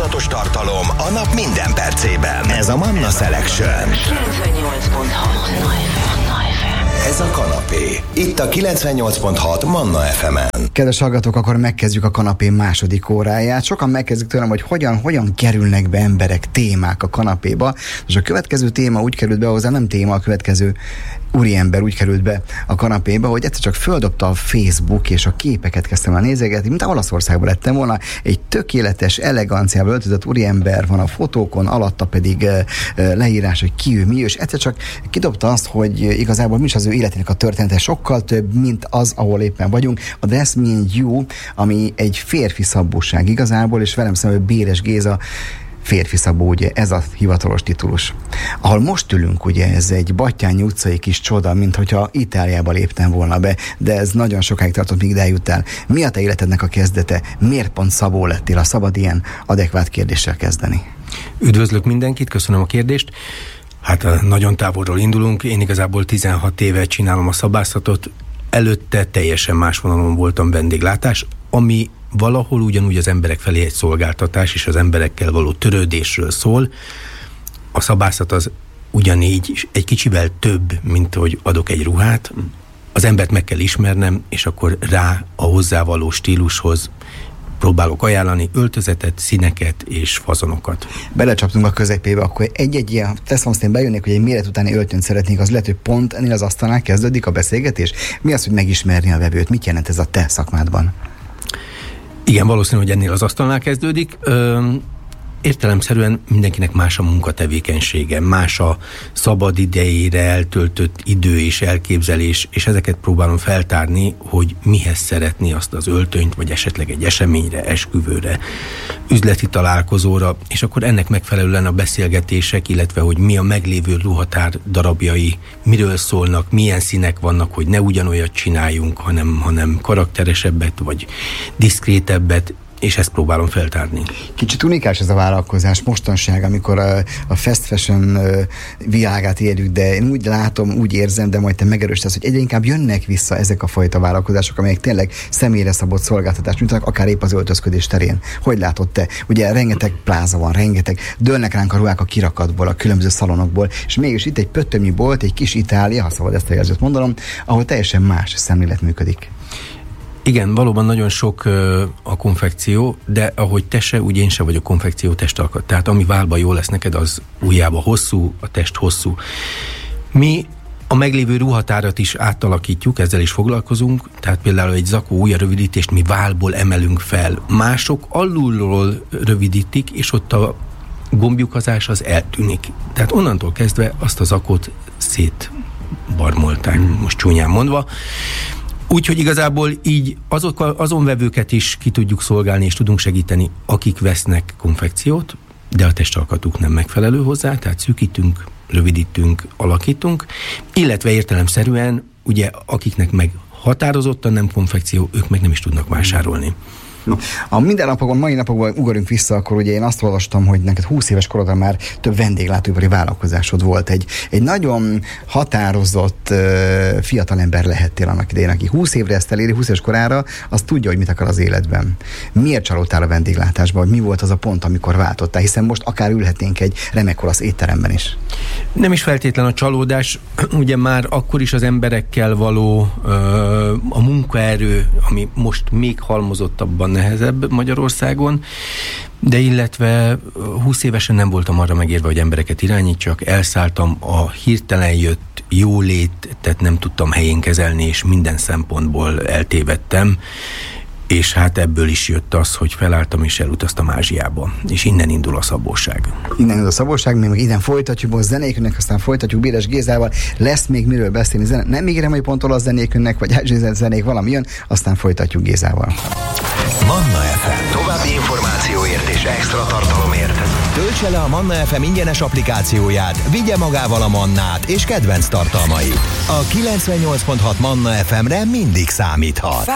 változatos tartalom a nap minden percében. Ez a Manna Selection. 98.6 Ez a kanapé. Itt a 98.6 Manna FM-en. Kedves hallgatók, akkor megkezdjük a kanapé második óráját. Sokan megkezdik tőlem, hogy hogyan kerülnek be emberek, témák a kanapéba. És a következő téma úgy került be hozzá, nem téma, a következő úriember úgy került be a kanapéba, hogy egyszer csak földobta a Facebook, és a képeket kezdtem el nézegetni, mint Olaszországban lettem volna. Egy tökéletes, eleganciával öltözött úriember van a fotókon, alatta pedig leírás, hogy ki ő, mi ő, és egyszer csak kidobta azt, hogy igazából mi is az ő életének a története, sokkal több, mint az, ahol éppen vagyunk. A Dress Me and You, ami egy férfi szabóság igazából, és velem szemben Béres Géza, férfi szabó, ugye ez a hivatalos titulus. Ahol most ülünk, ugye ez egy Battyányi utcai kis csoda, mint hogyha Itáliába léptem volna be, de ez nagyon sokáig tartott, míg eljuttál. Mi a te életednek a kezdete? Miért pont szabó lettél? A szabad ilyen adekvát kérdéssel kezdeni? Üdvözlök mindenkit, köszönöm a kérdést. Hát nagyon távolról indulunk, én igazából 16 éve csinálom a szabászatot, előtte teljesen más vonalon voltam vendéglátás, ami valahol ugyanúgy az emberek felé egy szolgáltatás, és az emberekkel való törődésről szól. A szabászat az ugyanígy egy kicsivel több, mint hogy adok egy ruhát. Az embert meg kell ismernem, és akkor rá a hozzávaló stílushoz próbálok ajánlani öltözetet, színeket és fazonokat. Belecsaptunk a közepébe, akkor egy ilyen, teszem azt, én bejönnék, hogy egy méret utáni öltönyt szeretnék, az lehet, hogy pont ennél az asztalnál kezdődik a beszélgetés. Mi az, hogy megismerni a vevőt? Mit jelent ez a te szakmádban? Igen, valószínű, hogy ennél az asztalnál kezdődik. Értelemszerűen mindenkinek más a munkatevékenysége, más a szabad idejére eltöltött idő és elképzelés, és ezeket próbálom feltárni, hogy mihez szeretné azt az öltönyt, vagy esetleg egy eseményre, esküvőre, üzleti találkozóra, és akkor ennek megfelelően a beszélgetések, illetve hogy mi a meglévő ruhatár darabjai, miről szólnak, milyen színek vannak, hogy ne ugyanolyat csináljunk, hanem karakteresebbet, vagy diszkrétebbet, és ezt próbálom feltárni. Kicsit unikás ez a vállalkozás mostanság, amikor a fast fashion világát érjük, de én úgy látom, úgy érzem, de majd te megerősítesz, hogy egyre inkább jönnek vissza ezek a fajta vállalkozások, amelyek tényleg személyre szabott szolgáltatást nyújtanak, akár épp az öltözködés terén. Hogy látod te? Ugye rengeteg pláza van, rengeteg, dőlnek ránk a ruhák a kirakatból, a különböző szalonokból, és mégis itt egy pöttömnyi bolt, egy kis Itália, ha szabad ezt a jelzőt mondanom, ahol teljesen más szemlélet működik. Igen, valóban nagyon sok a konfekció, de ahogy te se, úgy én se vagyok konfekció testalkat. Tehát ami válba jó lesz neked, az ujjába hosszú, a test hosszú. Mi a meglévő ruhatárat is átalakítjuk, ezzel is foglalkozunk, tehát például egy zakó ujjarövidítést mi válból emelünk fel. Mások alulról rövidítik, és ott a gombjukazás az eltűnik. Tehát onnantól kezdve azt a zakót szétbarmolták, most csúnyán mondva. Úgyhogy igazából így azon vevőket is ki tudjuk szolgálni, és tudunk segíteni, akik vesznek konfekciót, de a testalkatuk nem megfelelő hozzá, tehát szűkítünk, rövidítünk, alakítunk, illetve értelemszerűen, ugye akiknek meg határozottan nem konfekció, ők meg nem is tudnak vásárolni. A mindennapokon, mai napokban ugorjunk vissza, akkor ugye én azt olvastam, hogy neked 20 éves korodra már több vendéglátóipari vállalkozásod volt. Egy nagyon határozott fiatalember lehettél annak idején, aki 20 évre ezt eléri, 20 éves korára, az tudja, hogy mit akar az életben. Miért csalódtál a vendéglátásban, vagy mi volt az a pont, amikor váltottál? Hiszen most akár ülhetnénk egy remek olasz étteremben is. Nem is feltétlen a csalódás, ugye már akkor is az emberekkel való a munkaerő, ami most még halmozottabban nehezebb Magyarországon, de illetve 20 évesen nem voltam arra megérve, hogy embereket irányítsak, elszálltam, a hirtelen jött jólétet nem tudtam helyén kezelni, és minden szempontból eltévedtem, és hát ebből is jött az, hogy felálltam és elutaztam Ázsiába, és innen indul a szabóság. Innen indul a szabóság, mi meg innen folytatjuk a zenékünnek, aztán folytatjuk Béres Gézával, lesz még miről beszélni, nem ígérem, hogy pont olasz zenékünnek, vagy ázsiai zenék valami jön, aztán folytatjuk Gézával. Manna FM. További információért és extra tartalomért töltse le a Manna FM ingyenes applikációját, vigye magával a Mannát és kedvenc tartalmait. A 98.6 Manna FM-re mindig számíthat.